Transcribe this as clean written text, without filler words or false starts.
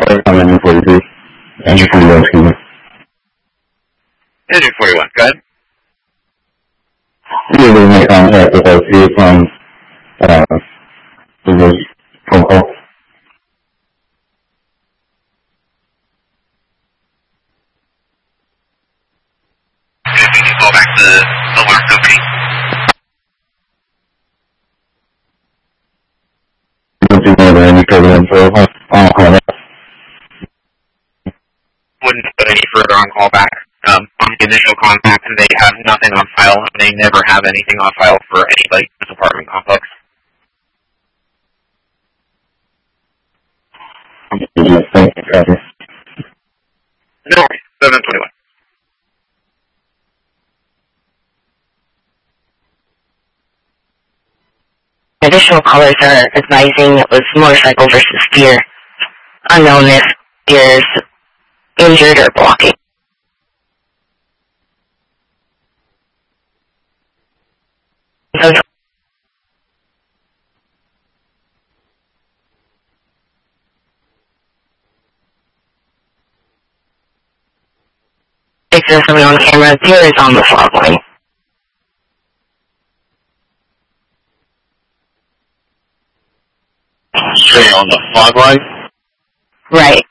Engine 42. Engine 41, excuse me. Engine 41, go ahead. You able to make contact with us from this phone call? Can you go back to the alarm company? Don't you know any further info on call back? Wouldn't put any further on callback. On the initial contact, they have nothing on file, and they never have anything on file for anybody in this apartment complex. Thank you, Roger. No worries. 721. Additional callers are advising it was motorcycle versus steer. Unknown if steer is injured or blocking. So 607 on camera, deer is on the fog line. Stay on the fog line? Right.